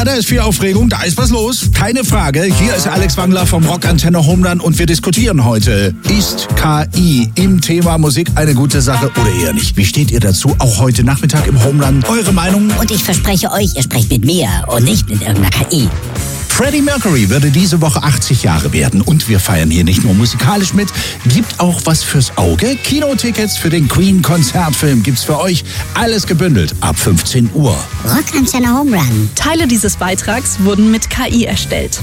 Da ist viel Aufregung, da ist was los, keine Frage. Hier ist Alex Wangler vom Rockantenne Homeland und wir diskutieren heute. Ist KI im Thema Musik eine gute Sache oder eher nicht? Wie steht ihr dazu? Auch heute Nachmittag im Homeland. Eure Meinung? Und ich verspreche euch, ihr sprecht mit mir und nicht mit irgendeiner KI. Freddie Mercury würde diese Woche 80 Jahre werden und wir feiern hier nicht nur musikalisch mit, gibt auch was fürs Auge. Kinotickets für den Queen-Konzertfilm gibt's für euch. Alles gebündelt ab 15 Uhr. Rockantenne Home Run. Teile dieses Beitrags wurden mit KI erstellt.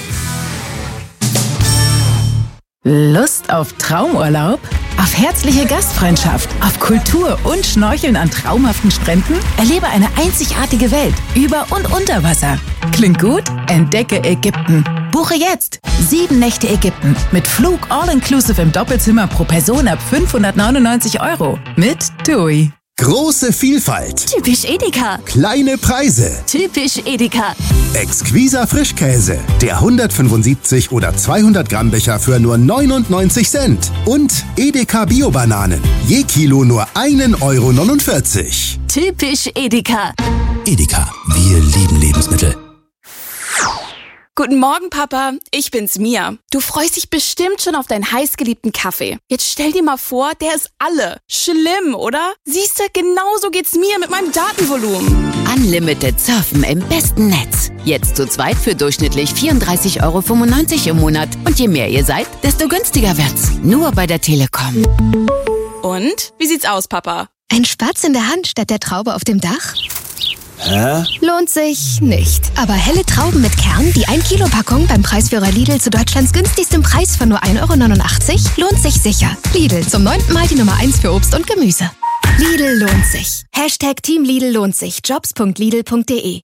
Lust auf Traumurlaub? Auf herzliche Gastfreundschaft, auf Kultur und Schnorcheln an traumhaften Stränden? Erlebe eine einzigartige Welt über und unter Wasser. Klingt gut? Entdecke Ägypten. Buche jetzt 7 Nächte Ägypten mit Flug all-inclusive im Doppelzimmer pro Person ab 599 € mit TUI. Große Vielfalt. Typisch Edeka. Kleine Preise. Typisch Edeka. Exquiser Frischkäse. Der 175 oder 200 Gramm Becher für nur 99 Cent. Und Edeka Bio-Bananen. Je Kilo nur 1,49 €. Typisch Edeka. Edeka. Wir lieben Lebensmittel. Guten Morgen, Papa. Ich bin's, Mia. Du freust dich bestimmt schon auf deinen heißgeliebten Kaffee. Jetzt stell dir mal vor, der ist alle. Schlimm, oder? Siehste, genauso geht's mir mit meinem Datenvolumen. Unlimited Surfen im besten Netz. Jetzt zu zweit für durchschnittlich 34,95 € im Monat. Und je mehr ihr seid, desto günstiger wird's. Nur bei der Telekom. Und? Wie sieht's aus, Papa? Ein Spatz in der Hand statt der Traube auf dem Dach? Hä? Lohnt sich nicht. Aber helle Trauben mit Kern, die 1-Kilo-Packung beim Preisführer Lidl zu Deutschlands günstigsten Preis von nur 1,89 € lohnt sich sicher. Lidl, zum 9. Mal die Nummer 1 für Obst und Gemüse. Lidl lohnt sich. #Team Lidl lohnt sich. Jobs.lidl.de.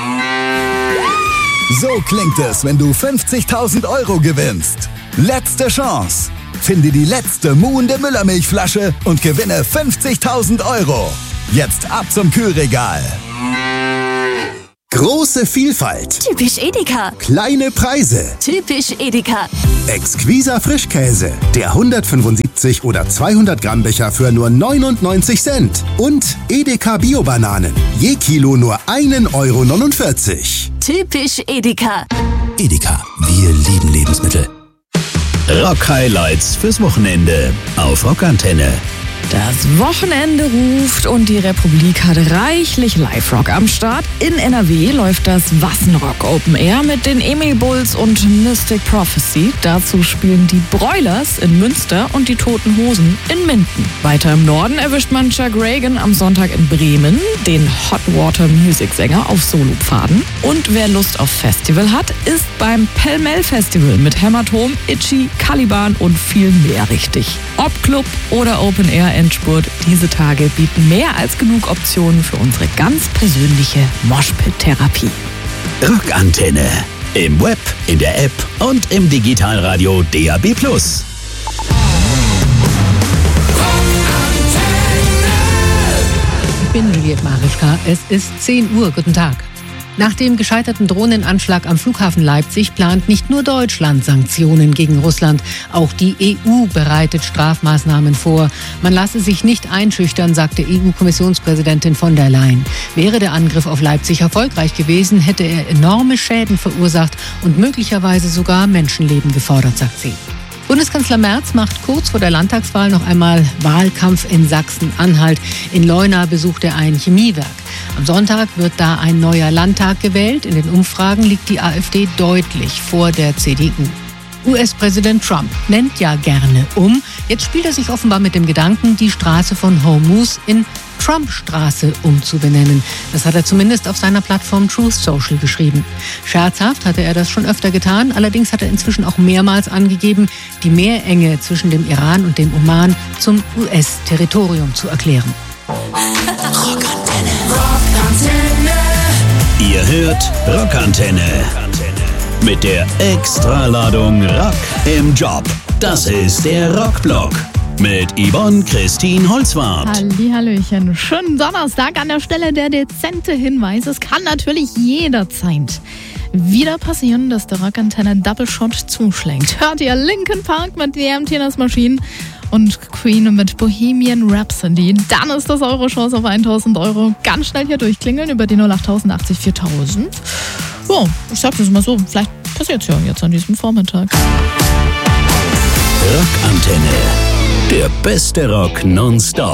So klingt es, wenn du 50.000 € gewinnst. Letzte Chance. Finde die letzte muhende Müllermilchflasche und gewinne 50.000 €. Jetzt ab zum Kühlregal. Große Vielfalt. Typisch Edeka. Kleine Preise. Typisch Edeka. Exquiser Frischkäse. Der 175 oder 200 Gramm Becher für nur 99 Cent. Und Edeka Bio-Bananen. Je Kilo nur 1,49 €. Typisch Edeka. Edeka. Wir lieben Lebensmittel. Rock-Highlights fürs Wochenende auf Rockantenne. Das Wochenende ruft und die Republik hat reichlich Live-Rock am Start. In NRW läuft das Wassenrock Open Air mit den Emil Bulls und Mystic Prophecy. Dazu spielen die Broilers in Münster und die Toten Hosen in Minden. Weiter im Norden erwischt man Chuck Reagan am Sonntag in Bremen, den Hot Water Music Sänger auf Solopfaden. Und wer Lust auf Festival hat, ist beim Pell-Mell Festival mit Hämatom, Itchy, Caliban und viel mehr richtig. Ob Club oder Open Air Endspurt, diese Tage bieten mehr als genug Optionen für unsere ganz persönliche Moshpit-Therapie. Rockantenne. Im Web, in der App und im Digitalradio DAB+. Ich bin Juliette Marischka. Es ist 10 Uhr. Guten Tag. Nach dem gescheiterten Drohnenanschlag am Flughafen Leipzig plant nicht nur Deutschland Sanktionen gegen Russland. Auch die EU bereitet Strafmaßnahmen vor. Man lasse sich nicht einschüchtern, sagte EU-Kommissionspräsidentin von der Leyen. Wäre der Angriff auf Leipzig erfolgreich gewesen, hätte er enorme Schäden verursacht und möglicherweise sogar Menschenleben gefordert, sagt sie. Bundeskanzler Merz macht kurz vor der Landtagswahl noch einmal Wahlkampf in Sachsen-Anhalt. In Leuna besucht er ein Chemiewerk. Am Sonntag wird da ein neuer Landtag gewählt. In den Umfragen liegt die AfD deutlich vor der CDU. US-Präsident Trump nennt ja gerne um. Jetzt spielt er sich offenbar mit dem Gedanken, die Straße von Hormuz in Trump-Straße umzubenennen. Das hat er zumindest auf seiner Plattform Truth Social geschrieben. Scherzhaft hatte er das schon öfter getan. Allerdings hat er inzwischen auch mehrmals angegeben, die Meerenge zwischen dem Iran und dem Oman zum US-Territorium zu erklären. Rockantenne. Ihr hört Rockantenne. Mit der Extraladung Rock im Job. Das ist der Rockblock. Mit Yvonne Christine Holzwarth. Hallihallöchen. Schönen Donnerstag. An der Stelle der dezente Hinweis. Es kann natürlich jederzeit wieder passieren, dass der Rockantenne Double Shot zuschlägt. Hört ihr Linkin Park mit The Emptiness Machine und Queen mit Bohemian Rhapsody. Dann ist das eure Chance auf 1.000 €. Ganz schnell hier durchklingeln über die 0880 4000. Ja, ich sag das mal so, vielleicht passiert es ja jetzt an diesem Vormittag. Rockantenne. Der beste Rock nonstop.